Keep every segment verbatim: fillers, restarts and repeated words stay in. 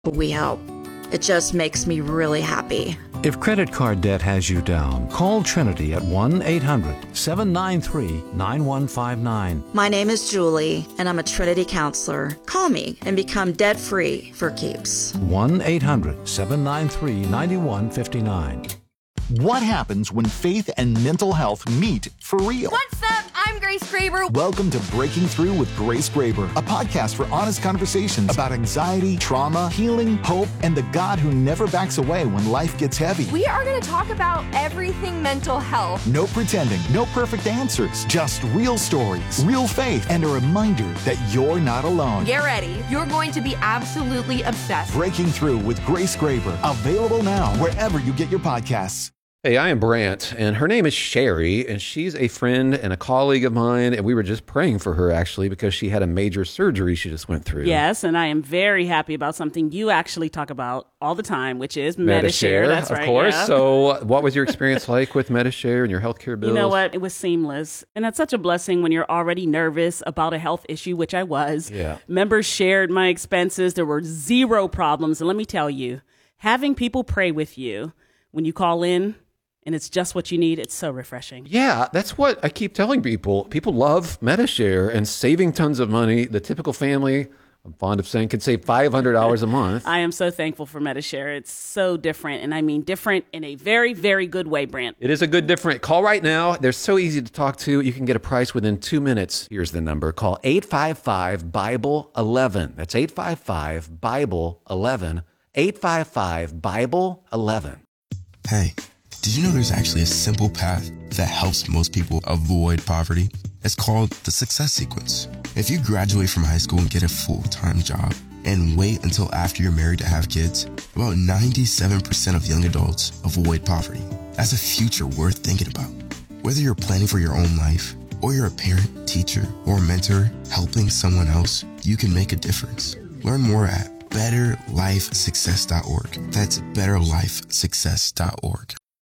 we help. It just makes me really happy. If credit card debt has you down, call Trinity at one eight hundred seven nine three nine one five nine. My name is Julie, and I'm a Trinity counselor. Call me and become debt-free for keeps. one eight hundred seven nine three nine one five nine. What happens when faith and mental health meet for real? What's up? I'm Grace Graber. Welcome to Breaking Through with Grace Graber, a podcast for honest conversations about anxiety, trauma, healing, hope, and the God who never backs away when life gets heavy. We are going to talk about everything mental health. No pretending, no perfect answers, just real stories, real faith, and a reminder that you're not alone. Get ready. You're going to be absolutely obsessed. Breaking Through with Grace Graber, available now wherever you get your podcasts. Hey, I am Brant, and her name is Sherry, and she's a friend and a colleague of mine, and we were just praying for her, actually, because she had a major surgery she just went through. Yes, and I am very happy about something you actually talk about all the time, which is Medi-Share. Medi-Share, That's of right, course. yeah. So what was your experience like with Medi-Share and your healthcare bills? You know what? It was seamless, and that's such a blessing when you're already nervous about a health issue, which I was. Yeah. Members shared my expenses. There were zero problems, and let me tell you, having people pray with you when you call in, and it's just what you need, it's so refreshing. Yeah, that's what I keep telling people. People love Medi-Share and saving tons of money. The typical family, I'm fond of saying, can save five hundred dollars a month. I am so thankful for Medi-Share. It's so different, and I mean different in a very, very good way, Brant. It is a good different. Call right now. They're so easy to talk to. You can get a price within two minutes. Here's the number. Call eight five five Bible eleven. That's eight five five Bible eleven. eight five five Bible eleven. Hey. Did you know there's actually a simple path that helps most people avoid poverty? It's called the success sequence. If you graduate from high school and get a full-time job and wait until after you're married to have kids, about ninety-seven percent of young adults avoid poverty. That's a future worth thinking about. Whether you're planning for your own life or you're a parent, teacher, or mentor helping someone else, you can make a difference. Learn more at better life success dot org. That's better life success dot org.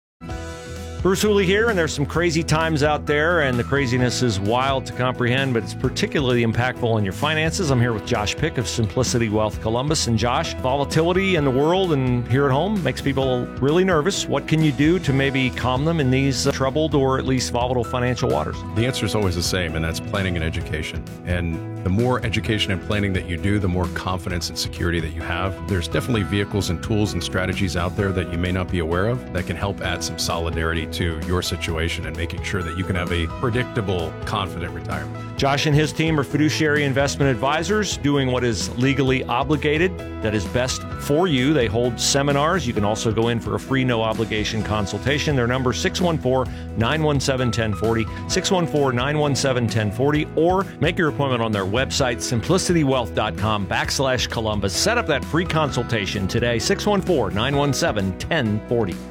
Bruce Hooley here, and there's some crazy times out there, and the craziness is wild to comprehend, but it's particularly impactful on your finances. I'm here with Josh Pick of Simplicity Wealth Columbus. And Josh, volatility in the world and here at home makes people really nervous. What can you do to maybe calm them in these uh, troubled or at least volatile financial waters? The answer is always the same, and that's planning and education. And the more education and planning that you do, the more confidence and security that you have. There's definitely vehicles and tools and strategies out there that you may not be aware of that can help add some solidarity to your situation and making sure that you can have a predictable, confident retirement. Josh and his team are fiduciary investment advisors doing what is legally obligated, that is best for you. They hold seminars. You can also go in for a free, no-obligation consultation. Their number is six one four, nine one seven, one zero four zero, six one four, nine one seven, one zero four zero, or make your appointment on their website, simplicitywealth.com backslash Columbus. Set up that free consultation today, six one four, nine one seven, one zero four zero.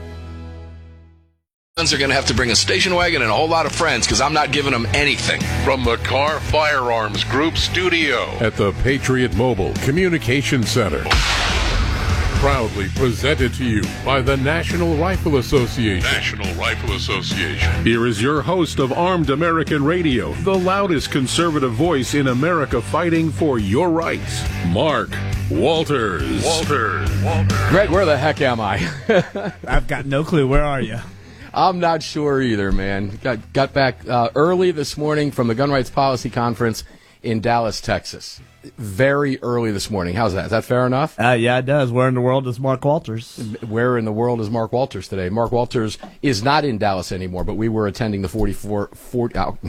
Are going to have to bring a station wagon and a whole lot of friends because I'm not giving them anything. From the Car Firearms Group studio at the Patriot Mobile Communication Center. Proudly presented to you by the National Rifle Association. National Rifle Association. Here is your host of Armed American Radio, the loudest conservative voice in America fighting for your rights, Mark Walters. Walters. Walters. Greg, where the heck am I? I've got no clue. Where are you? I'm not sure either, man. Got, got back uh, early this morning from the Gun Rights Policy Conference in Dallas, Texas. Very early this morning. How's that? Is that fair enough? Uh, yeah, it does. Where in the world is Mark Walters? Where in the world is Mark Walters today? Mark Walters is not in Dallas anymore, but we were attending the forty-four... forty, oh.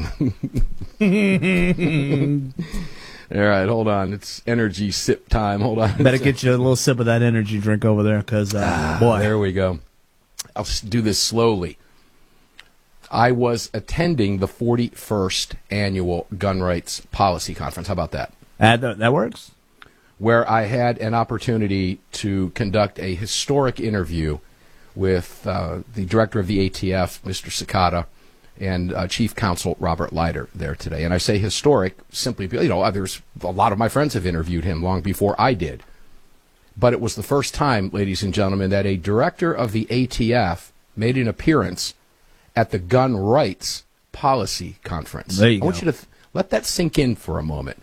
All right, hold on. It's energy sip time. Hold on. Better get you a little sip of that energy drink over there, because, uh, ah, boy. There we go. I'll do this slowly. I was attending the forty-first Annual Gun Rights Policy Conference. How about that? Uh, that works. Where I had an opportunity to conduct a historic interview with uh, the director of the A T F, Mister Cicada, and uh, Chief Counsel Robert Leiter there today. And I say historic simply because, you know, there's a lot of my friends have interviewed him long before I did. But it was the first time, ladies and gentlemen, that a director of the A T F made an appearance at the Gun Rights Policy Conference. There you I want go. you to th- let that sink in for a moment.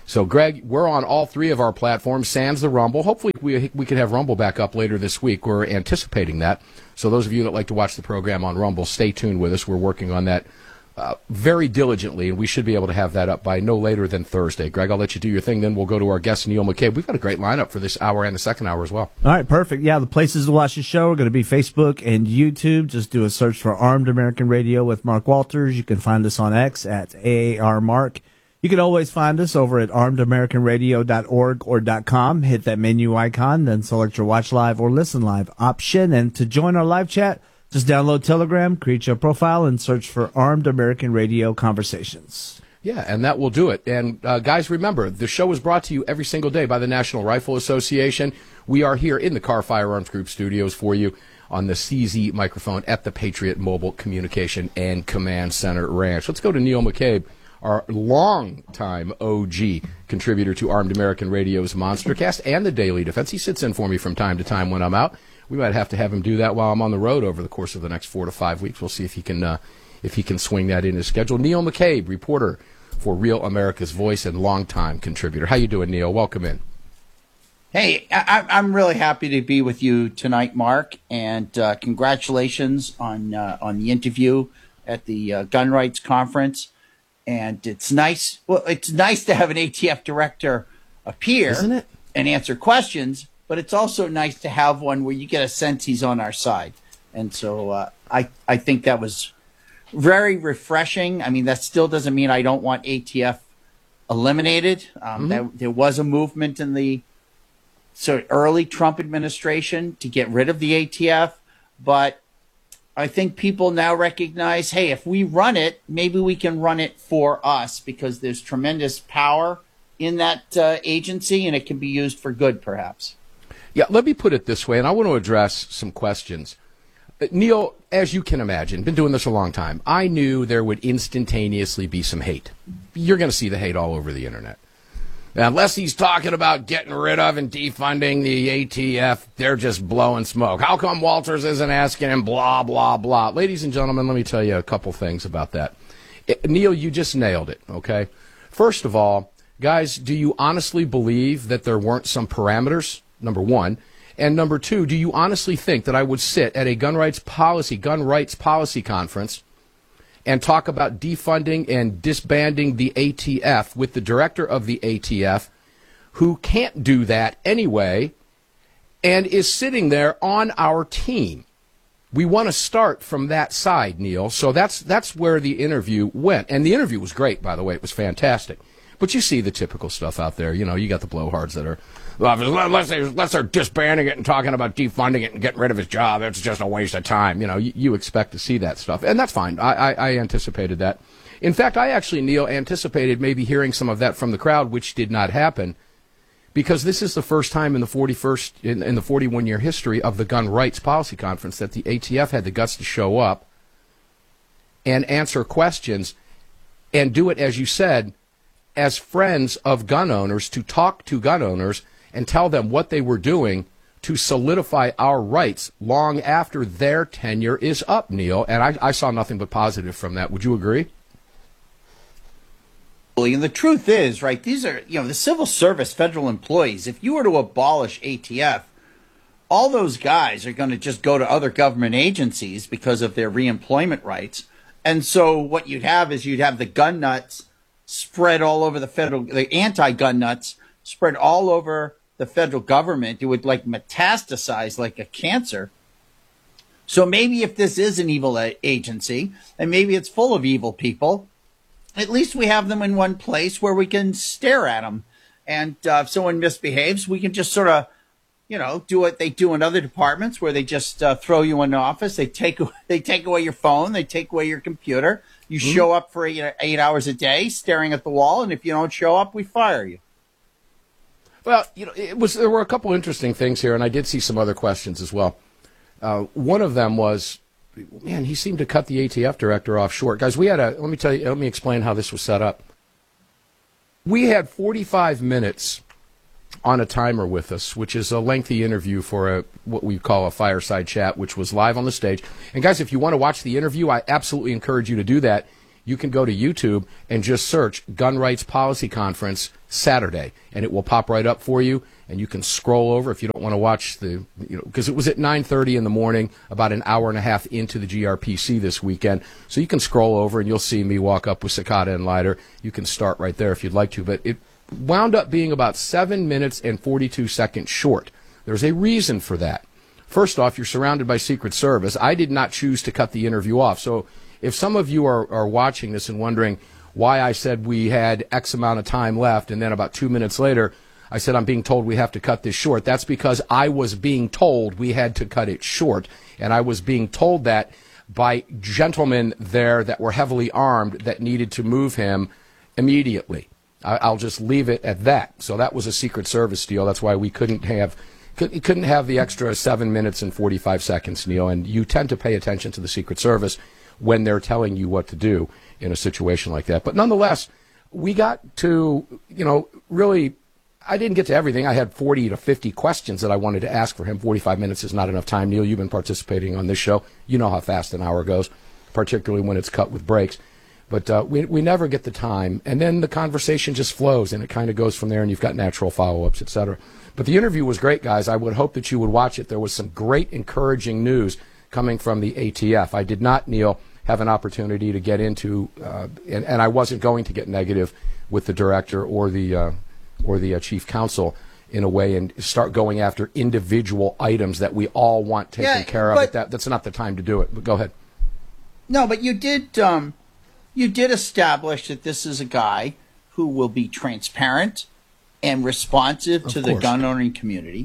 So, Greg, we're on all three of our platforms, sans the Rumble. Hopefully we we could have Rumble back up later this week. We're anticipating that. So those of you that like to watch the program on Rumble, stay tuned with us. We're working on that uh, very diligently, and we should be able to have that up by no later than Thursday. Greg, I'll let you do your thing, then we'll go to our guest, Neil McCabe. We've got a great lineup for this hour and the second hour as well. All right, perfect. Yeah, the places to watch the show are going to be Facebook and YouTube. Just do a search for Armed American Radio with Mark Walters. You can find us on X at A A R Mark. You can always find us over at armed american radio dot org or .com. Hit that menu icon, then select your Watch Live or Listen Live option. And to join our live chat, just download Telegram, create your profile, and search for Armed American Radio Conversations. Yeah, and that will do it. And, uh, guys, remember, the show is brought to you every single day by the National Rifle Association. We are here in the Carr Firearms Group studios for you on the C Z microphone at the Patriot Mobile Communication and Command Center Ranch. Let's go to Neil McCabe, our longtime O G contributor to Armed American Radio's Monstercast and the Daily Defense. He sits in for me from time to time when I'm out. We might have to have him do that while I'm on the road over the course of the next four to five weeks. We'll see if he can uh, if he can swing that in his schedule. Neil McCabe, reporter for Real America's Voice and longtime contributor. How you doing, Neil? Welcome in. Hey, I, I'm really happy to be with you tonight, Mark, and uh, congratulations on uh, on the interview at the uh, Gun Rights Conference. And it's nice. Well, it's nice to have an A T F director appear, isn't it, and answer questions. But it's also nice to have one where you get a sense he's on our side. And so uh, I I think that was very refreshing. I mean, that still doesn't mean I don't want A T F eliminated. Um, mm-hmm. that, there was a movement in the sort of early Trump administration to get rid of the A T F, but I think people now recognize, hey, if we run it, maybe we can run it for us, because there's tremendous power in that uh, agency, and it can be used for good, perhaps. Yeah, let me put it this way, and I want to address some questions. Uh, Neil, as you can imagine, been doing this a long time, I knew there would instantaneously be some hate. You're going to see the hate all over the internet. Now, unless he's talking about getting rid of and defunding the A T F, they're just blowing smoke. How come Walters isn't asking him, blah, blah, blah? Ladies and gentlemen, let me tell you a couple things about that. It, Neil, you just nailed it, okay? First of all, guys, do you honestly believe that there weren't some parameters, number one? And number two, do you honestly think that I would sit at a gun rights policy, gun rights policy conference and talk about defunding and disbanding the A T F with the director of the A T F, who can't do that anyway and is sitting there on our team? We want to start from that side, Neil. So that's that's where the interview went. And the interview was great, by the way. It was fantastic. But you see the typical stuff out there. You know, you got the blowhards that are, well, unless, they, unless they're disbanding it and talking about defunding it and getting rid of his job, it's just a waste of time. You know, you, you expect to see that stuff. And that's fine. I, I, I anticipated that. In fact, I actually, Neil, anticipated maybe hearing some of that from the crowd, which did not happen, because this is the first time in the forty-first, in, in the forty-one year history of the Gun Rights Policy Conference that the A T F had the guts to show up and answer questions and do it, as you said, as friends of gun owners, to talk to gun owners and tell them what they were doing to solidify our rights long after their tenure is up, Neil. And I, I saw nothing but positive from that. Would you agree? And the truth is, right, these are, you know, the civil service federal employees. If you were to abolish A T F, all those guys are going to just go to other government agencies because of their reemployment rights. And so what you'd have is you'd have the gun nuts spread all over the federal, the anti-gun nuts spread all over the federal government. It would like metastasize like a cancer. So maybe if this is an evil a- agency, and maybe it's full of evil people, at least we have them in one place where we can stare at them. And uh, if someone misbehaves, we can just sort of, you know, do what they do in other departments where they just uh, throw you in the office. They take they take away your phone. They take away your computer. You mm-hmm. show up for eight, eight hours a day staring at the wall. And if you don't show up, we fire you. Well, you know, it was there were a couple interesting things here, and I did see some other questions as well. Uh, one of them was, man, he seemed to cut the A T F director off short. Guys, we had a, let me tell you, let me explain how this was set up. We had forty-five minutes on a timer with us, which is a lengthy interview for a what we call a fireside chat, which was live on the stage. And guys, if you want to watch the interview, I absolutely encourage you to do that. You can go to YouTube and just search Gun Rights Policy Conference Saturday, and it will pop right up for you, and you can scroll over if you don't want to watch the, you know, because it was at nine thirty in the morning, about an hour and a half into the G R P C this weekend, so you can scroll over and you'll see me walk up with Sakata and Leiter. You can start right there if you'd like to, but it wound up being about seven minutes and forty-two seconds short. There's a reason for that. First off, you're surrounded by Secret Service. I did not choose to cut the interview off, so if some of you are, are watching this and wondering why I said we had X amount of time left, and then about two minutes later, I said I'm being told we have to cut this short. That's because I was being told we had to cut it short, and I was being told that by gentlemen there that were heavily armed that needed to move him immediately. I, I'll just leave it at that. So that was a Secret Service deal. That's why we couldn't have could, couldn't have the extra seven minutes and forty-five seconds, Neil. And you tend to pay attention to the Secret Service when they're telling you what to do in a situation like that. But nonetheless, we got to, you know, really, I didn't get to everything. I had forty to fifty questions that I wanted to ask for him. forty-five minutes is not enough time. Neil, you've been participating on this show. You know how fast an hour goes, particularly when it's cut with breaks. But uh, we, we never get the time. And then the conversation just flows, and it kind of goes from there, and you've got natural follow-ups, et cetera. But the interview was great, guys. I would hope that you would watch it. There was some great encouraging news coming from the A T F. I did not, Neil, have an opportunity to get into, uh, and, and I wasn't going to get negative with the director or the uh, or the uh, chief counsel in a way and start going after individual items that we all want taken Yeah, care of. but- But that, that's not the time to do it. But go ahead. No, but you did um, you did establish that this is a guy who will be transparent and responsive Of to the course. gun owning community.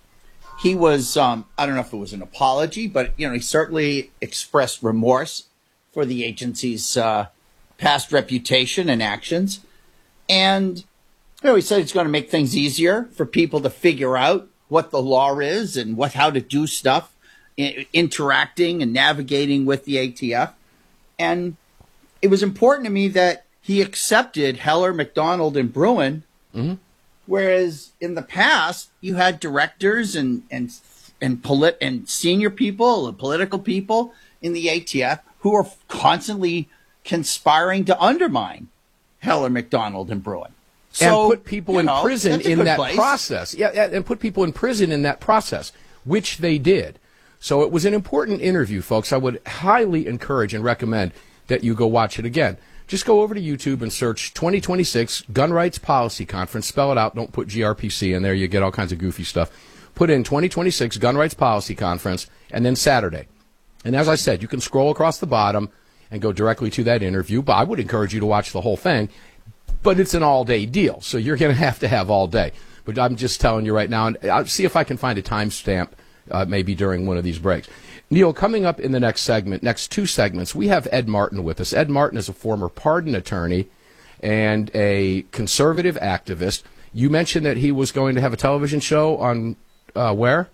He was um, I don't know if it was an apology, but you know he certainly expressed remorse for the agency's uh, past reputation and actions, and you know he said it's going to make things easier for people to figure out what the law is and what how to do stuff, i- interacting and navigating with the A T F. And it was important to me that he accepted Heller, McDonald, and Bruin, Mm-hmm. whereas in the past you had directors and and and polit and senior people and political people in the A T F who are constantly conspiring to undermine Heller, McDonald, and Bruin. So, and put people you in know, prison that's a in good that place. process. Yeah, yeah, and put people in prison in that process, which they did. So it was an important interview, folks. I would highly encourage and recommend that you go watch it again. Just go over to YouTube and search twenty twenty-six Gun Rights Policy Conference. Spell it out. Don't put G R P C in there. You get all kinds of goofy stuff. Put in twenty twenty-six Gun Rights Policy Conference and then Saturday. And as I said, you can scroll across the bottom and go directly to that interview. But I would encourage you to watch the whole thing. But it's an all-day deal, so you're going to have to have all day. But I'm just telling you right now, and I'll see if I can find a timestamp uh, maybe during one of these breaks. Neil, coming up in the next segment, next two segments, we have Ed Martin with us. Ed Martin is a former pardon attorney and a conservative activist. You mentioned that he was going to have a television show on uh, where?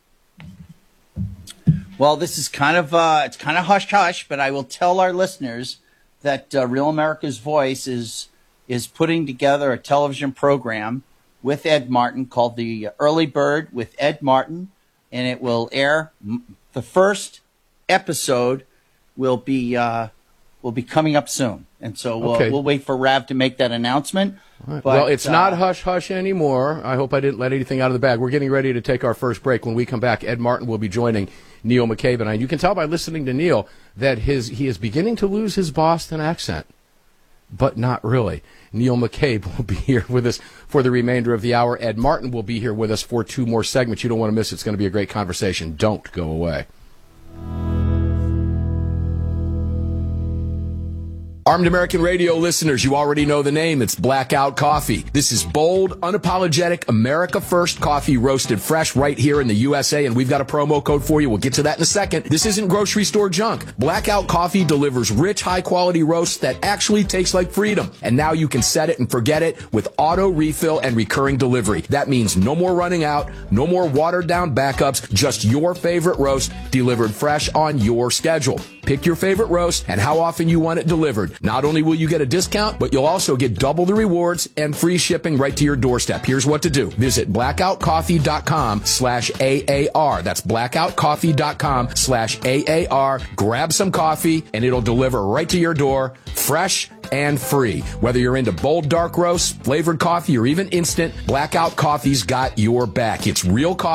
Well, this is kind of uh, it's kind of hush hush, but I will tell our listeners that uh, Real America's Voice is is putting together a television program with Ed Martin called The Early Bird with Ed Martin, and it will air. The first episode will be uh, will be coming up soon, and so we'll, Okay. we'll wait for Rav to make that announcement. But, well, it's uh, not hush hush anymore. I hope I didn't let anything out of the bag. We're getting ready to take our first break. When we come back, Ed Martin will be joining Neil McCabe and I. You can tell by listening to Neil that his he is beginning to lose his Boston accent, but not really. Neil McCabe will be here with us for the remainder of the hour. Ed Martin will be here with us for two more segments. You don't want to miss it. It's going to be a great conversation. Don't go away. Armed American Radio listeners, you already know the name. It's Blackout Coffee. This is bold, unapologetic, America First coffee roasted fresh right here in the U S A, and we've got a promo code for you. We'll get to that in a second. This isn't grocery store junk. Blackout Coffee delivers rich, high-quality roasts that actually taste like freedom. And now you can set it and forget it with auto refill and recurring delivery. That means no more running out, no more watered-down backups, just your favorite roast delivered fresh on your schedule. Pick your favorite roast and how often you want it delivered. Not only will you get a discount, but you'll also get double the rewards and free shipping right to your doorstep. Here's what to do. Visit blackoutcoffee.com slash AAR. That's blackoutcoffee.com slash AAR. Grab some coffee and it'll deliver right to your door, fresh and free. Whether you're into bold dark roasts, flavored coffee, or even instant, Blackout Coffee's got your back. It's real coffee.